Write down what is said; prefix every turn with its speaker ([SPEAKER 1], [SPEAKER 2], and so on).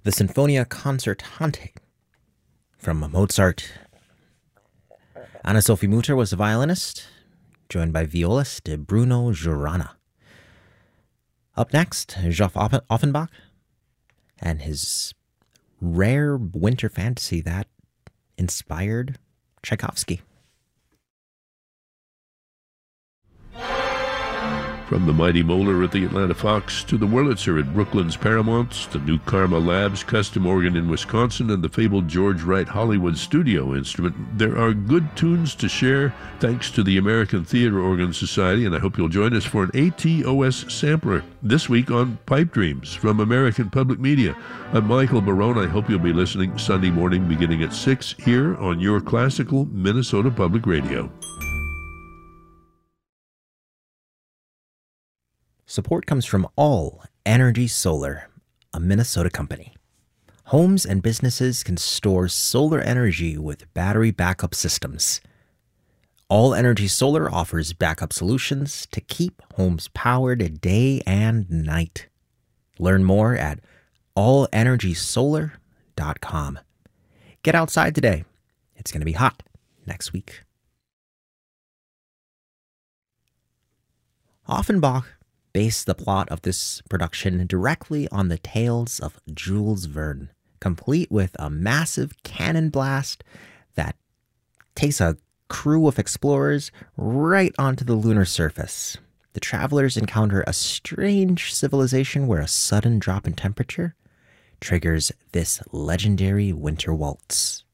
[SPEAKER 1] the Sinfonia Concertante from Mozart. Anna Sophie Mutter was the violinist, joined by violist Bruno Giurana. Up next, Geoff Offenbach and his rare winter fantasy that inspired Tchaikovsky.
[SPEAKER 2] From the mighty Moeller at the Atlanta Fox to the Wurlitzer at Brooklyn's Paramount, the new Karma Labs custom organ in Wisconsin, and the fabled George Wright Hollywood studio instrument, there are good tunes to share thanks to the American Theater Organ Society, and I hope you'll join us for an ATOS sampler this week on Pipe Dreams from American Public Media. I'm Michael Barone. I hope you'll be listening Sunday morning beginning at 6 here on your classical Minnesota Public Radio.
[SPEAKER 1] Support comes from All Energy Solar, a Minnesota company. Homes and businesses can store solar energy with battery backup systems. All Energy Solar offers backup solutions to keep homes powered day and night. Learn more at allenergysolar.com. Get outside today. It's going to be hot next week. Offenbach based the plot of this production directly on the tales of Jules Verne, complete with a massive cannon blast that takes a crew of explorers right onto the lunar surface. The travelers encounter a strange civilization where a sudden drop in temperature triggers this legendary winter waltz.